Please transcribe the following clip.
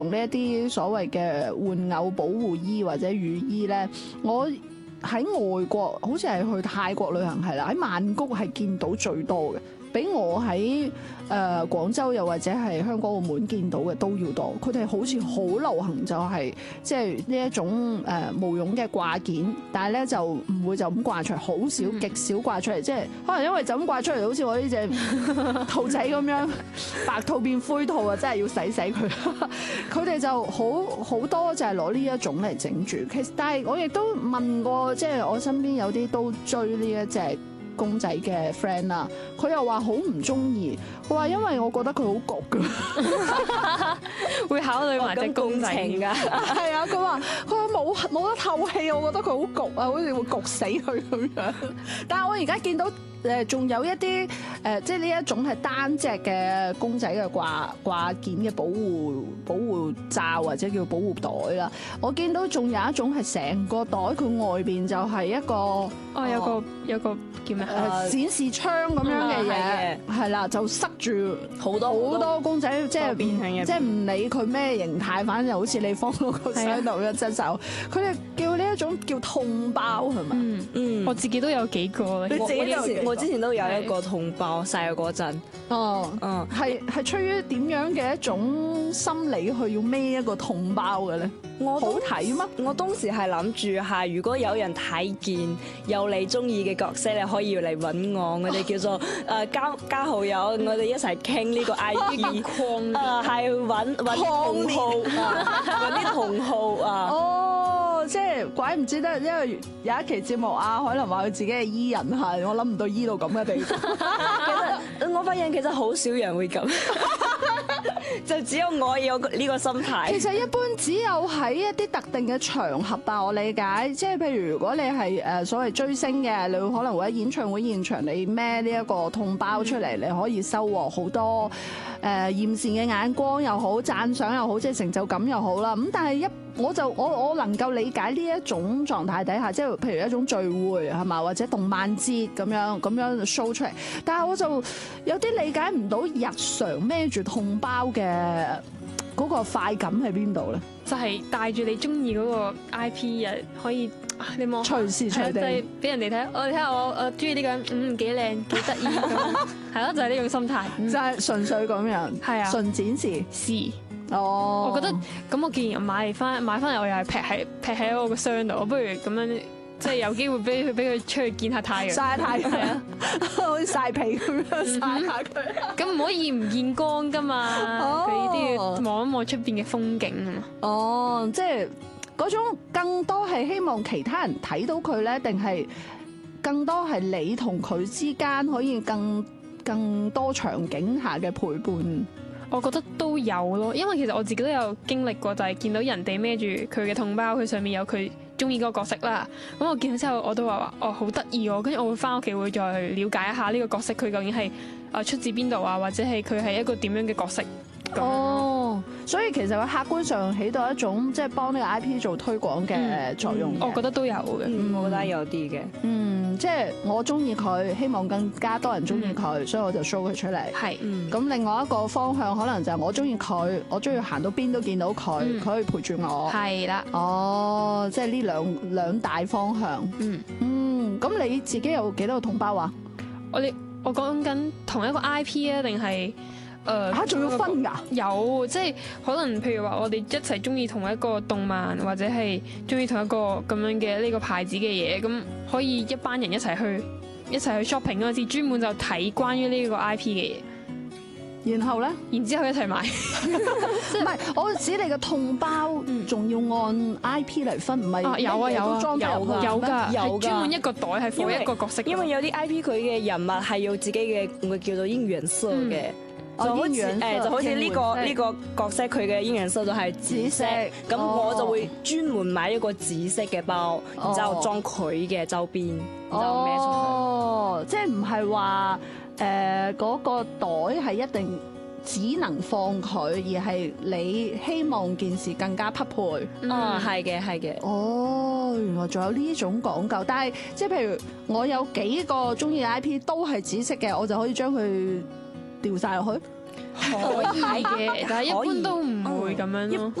呢一啲所謂嘅玩偶保護衣或者雨衣咧，我喺外國好似係去泰國旅行係啦，喺曼谷係見到最多嘅，比我喺廣州又或者係香港澳門見到嘅都要多。佢哋好似好流行就係即係呢一種毛絨嘅掛件，但係咧就唔會就咁掛出嚟，好少極少掛出嚟，即係可能因為就咁掛出嚟，好似我呢隻兔仔咁樣白兔變灰兔啊，真係要洗洗佢。佢哋就好多就係攞呢一種嚟整住。其實但係我亦都問過，即係我身邊有啲都追呢一隻公仔嘅 friend 啦，佢又話好唔中意，佢話因為我覺得佢好焗㗎， 會考慮埋隻公仔㗎。 係啊，佢話冇得透氣，我覺得佢好焗啊，好似會焗死佢咁樣。但係我而家見到仲有一啲即係呢一種係單隻嘅公仔嘅掛件嘅保護罩或者叫保護袋啦。我見到仲有一種係成個袋，佢外邊就係一個有個叫咩展示窗咁樣嘅嘢，係啦，就塞住好多公仔，即係變向嘅， 即係唔理佢咩形態，反正好似你放到個箱度一隻手。佢哋叫呢一種叫痛包係咪？ 我自己都有幾個。 我之前都有一個痛包，細個嗰陣。 係出於點樣嘅一種心理去要孭一個痛包嘅咧？好睇嗎？ 我當時係諗住係，如果有人睇見有你中意嘅角色，你可以嚟揾我哋叫做加好友，我哋一齊傾呢個 IP， 係揾啲同好啊。 哦，即係怪唔之得，因為有一期節目啊，可能話佢自己係醫人係，我諗唔到醫到咁嘅地步。 其實我發現其實好少人會咁。就只有我有呢個心態。 其實一般只有喺一啲特定嘅場合吧，我理解。即係譬如如果你係所謂追星嘅，你會可能會喺演唱會現場你孭呢一個痛包出嚟，你可以收穫好多艷羨嘅眼光又好，讚賞又好，即係成就感又好啦。咁但係我能夠理解呢一種狀態底下，即係譬如一種聚會係嘛，或者動漫節咁樣 show 出嚟。但係我就有啲理解唔到日常孭住痛包嘅嗰個快感喺邊度咧？ 就係帶住你中意嗰個 IP 啊，可以你望隨時隨地俾人哋睇，我哋睇下我中意呢個人，幾靚幾得意咁，係咯，就係呢種心態， 就係純粹咁樣， 係啊， 純展示是。 哦， 我覺得咁，我既然買翻嚟，我又係劈喺我個箱度，我不如咁樣，即係有機會俾佢出去見下太陽， 曬太陽，係啊，好似曬被咁樣曬下佢。 咁唔可以唔見光噶嘛，佢都要望一望出邊嘅風景啊嘛。 哦，即係嗰種更多係希望其他人睇到佢咧，定係更多係你同佢之間可以更多場景下嘅陪伴？ 我覺得都有咯，因為其實我自己都有經歷過，就係見到人哋孭住佢嘅痛包，佢上面有佢中意嗰個角色啦。咁我見到之後，我都話哦，好得意喎，跟住我會翻屋企會再了解一下呢個角色，佢究竟係出自邊度啊，或者係佢係一個點樣嘅角色。 哦，所以其實佢客觀上起到一種即係幫呢個 IP 做推廣嘅作用。 我覺得都有嘅， 我覺得有啲嘅。 即係我中意佢，希望更加多人中意佢，所以我就 show 佢出嚟。 係， 咁另外一個方向可能就係我中意佢，我中意行到邊都見到佢，佢可以陪住我。 係啦。 哦，即係呢兩大方向。咁你自己有幾多個痛包啊？ 我講緊同一個 IP 啊，定係？ 仲要分㗎？ 有，即係可能譬如話我哋一齊中意同一個動漫，或者係中意同一個咁樣嘅呢個牌子嘅嘢，咁可以一班人一齊去 shopping 嗰陣時，專門就睇關於呢個 IP 嘅嘢。 然後咧， 然之後一齊買。 唔係，我指你嘅痛包仲要按 IP 嚟分，唔係有㗎，專門一個袋係放一個角色。 因為有啲 IP 佢嘅人物係有自己嘅我叫做應援色嘅。就好似呢個角色佢嘅應援色就係紫色，咁我就會專門買一個紫色嘅包，然之後裝佢嘅周邊，然之後孭出去。 哦，即係唔係話嗰個袋係一定只能放佢，而係你希望件事更加匹配。 係嘅，係嘅。 哦，原來仲有呢種講究，但係即係譬如我有幾個中意嘅 IP 都係紫色嘅，我就可以將佢掉晒落去。 可以嘅，但係一般都唔會會咁樣咯。